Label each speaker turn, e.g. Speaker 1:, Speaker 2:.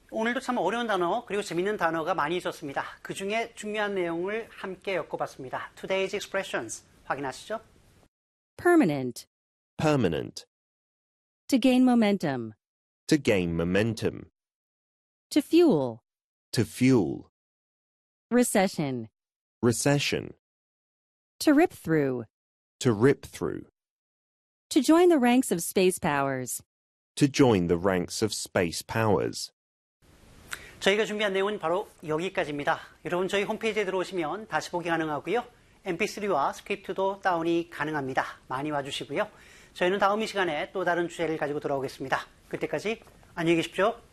Speaker 1: 오늘도 참 어려운 단어 그리고 재밌는 단어가 많이 있었습니다. 그 중에 중요한 내용을 함께 엮어봤습니다. Today's expressions 확인하시죠.
Speaker 2: Permanent.
Speaker 3: Permanent.
Speaker 2: To gain momentum.
Speaker 3: To gain momentum.
Speaker 2: To fuel.
Speaker 3: To fuel.
Speaker 2: Recession.
Speaker 3: Recession.
Speaker 2: To rip through.
Speaker 3: To rip through.
Speaker 2: To join the ranks of space powers.
Speaker 3: To join the ranks of space powers.
Speaker 1: 저희가 준비한 내용은 바로 여기까지입니다. 여러분 저희 홈페이지에 들어오시면 다시 보기 가능하고요. mp3와 스크립트도 다운이 가능합니다. 많이 와주시고요. 저희는 다음 이 시간에 또 다른 주제를 가지고 돌아오겠습니다. 그때까지 안녕히 계십시오.